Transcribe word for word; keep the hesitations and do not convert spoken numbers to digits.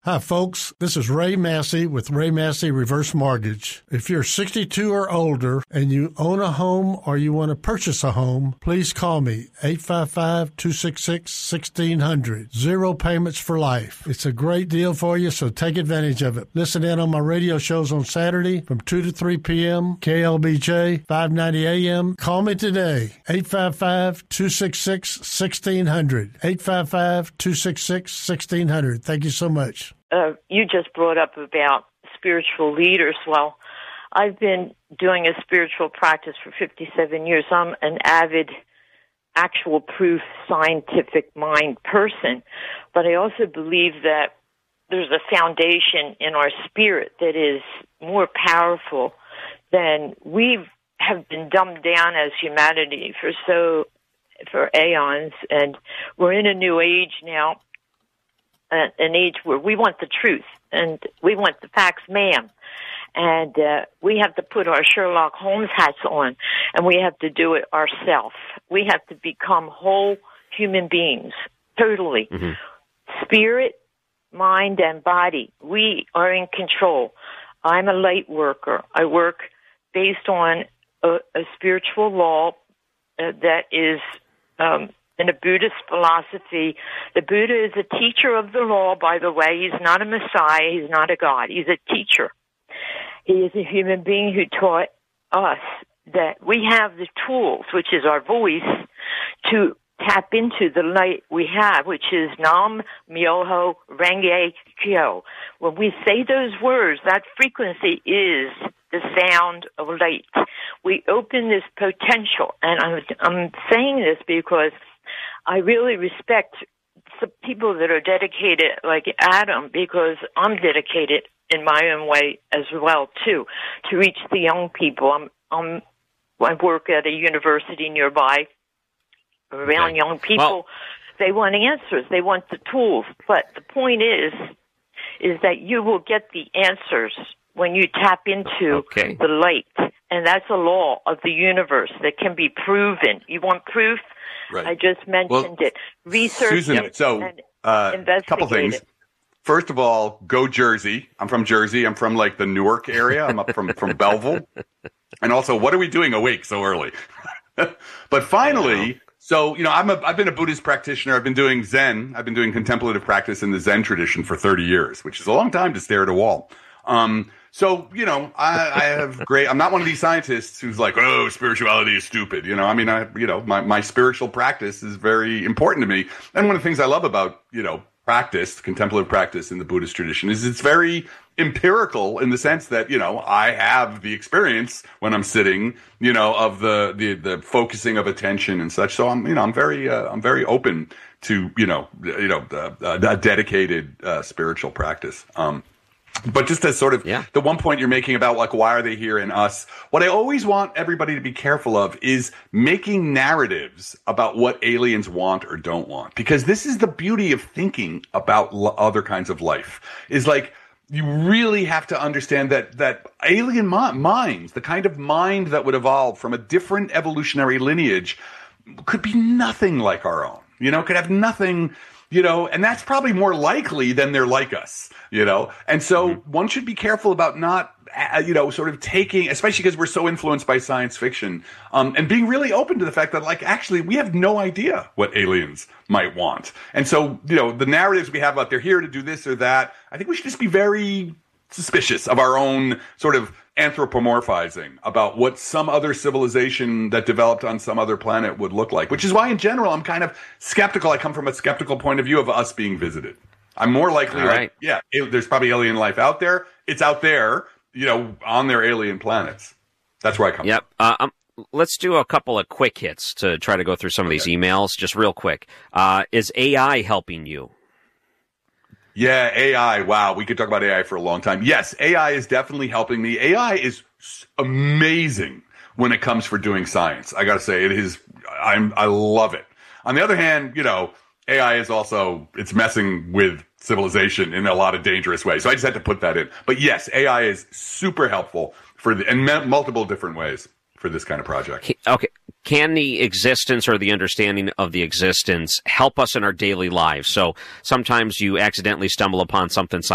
Hi, folks. This is Ray Massey with Ray Massey Reverse Mortgage. If you're sixty-two or older and you own a home or you want to purchase a home, please call me, eight five five, two six six, one six zero zero. Zero payments for life. It's a great deal for you, so take advantage of it. Listen in on my radio shows on Saturday from two to three p.m., K L B J, five ninety A M. Call me today, eight five five, two six six, one six zero zero. eight five five, two six six, one six zero zero. Thank you so much. Uh, you just brought up about spiritual leaders. Well, I've been doing a spiritual practice for fifty-seven years. I'm an avid, actual proof, scientific mind person, but I also believe that there's a foundation in our spirit that is more powerful than we have been dumbed down as humanity for so for aeons, and we're in a new age now. Uh, an age where we want the truth and we want the facts, ma'am. And uh, we have to put our Sherlock Holmes hats on, and we have to do it ourselves. We have to become whole human beings, totally. Mm-hmm. Spirit, mind, and body. We are in control. I'm a light worker. I work based on a, a spiritual law uh, that is... Um, In a Buddhist philosophy, the Buddha is a teacher of the law, by the way. He's not a Messiah. He's not a God. He's a teacher. He is a human being who taught us that we have the tools, which is our voice, to tap into the light we have, which is Nam Myoho Renge Kyo. When we say those words, that frequency is the sound of light. We open this potential, and I'm, I'm saying this because I really respect some people that are dedicated like Adam, because I'm dedicated in my own way as well, too, to reach the young people. I'm, I'm, I work at a university nearby around okay. young people. Well, they want answers. They want the tools. But the point is, is that you will get the answers when you tap into okay. the light. And that's a law of the universe that can be proven. You want proof? Right. I just mentioned well, it. Research Susan, and, so and uh, investigate a couple things. It. First of all, go Jersey. I'm from Jersey. I'm from like the Newark area. I'm up from, from Belleville. And also, what are we doing awake so early? But finally, so, you know, I'm a, I've been a Buddhist practitioner. I've been doing Zen. I've been doing contemplative practice in the Zen tradition for thirty years, which is a long time to stare at a wall. Um, So, you know, I, I have great, I'm not one of these scientists who's like, oh, spirituality is stupid. You know, I mean, I, you know, my, my spiritual practice is very important to me. And one of the things I love about, you know, practice, contemplative practice in the Buddhist tradition is it's very empirical in the sense that, you know, I have the experience when I'm sitting, you know, of the, the, the focusing of attention and such. So I'm, you know, I'm very, uh, I'm very open to, you know, you know, uh, a dedicated, uh, spiritual practice. Um, But just as sort of yeah. the one point you're making about like, why are they here in us? What I always want everybody to be careful of is making narratives about what aliens want or don't want. Because this is the beauty of thinking about l- other kinds of life is like, you really have to understand that, that alien mi- minds, the kind of mind that would evolve from a different evolutionary lineage could be nothing like our own, you know, could have nothing. You know, and that's probably more likely than they're like us, you know. And so mm-hmm. one should be careful about not, uh, you know, sort of taking, especially because we're so influenced by science fiction, um, and being really open to the fact that, like, actually, we have no idea what aliens might want. And so, you know, the narratives we have about they're here to do this or that, I think we should just be very suspicious of our own sort of anthropomorphizing about what some other civilization that developed on some other planet would look like, which is why in general I'm kind of skeptical. I come from a skeptical point of view of us being visited. I'm more likely All like, right. yeah, it, there's probably alien life out there. It's out there, you know, on their alien planets. That's where I come yep. from. Uh, um, let's do a couple of quick hits to try to go through some of these emails, just real quick. Uh, is A I helping you? Yeah, A I. Wow, we could talk about A I for a long time. Yes, A I is definitely helping me. A I is amazing when it comes for doing science. I got to say, it is. I'm. I love it. On the other hand, you know, A I is also it's messing with civilization in a lot of dangerous ways. So I just had to put that in. But yes, A I is super helpful for the in multiple different ways for this kind of project. Okay. Can the existence or the understanding of the existence help us in our daily lives? So sometimes you accidentally stumble upon something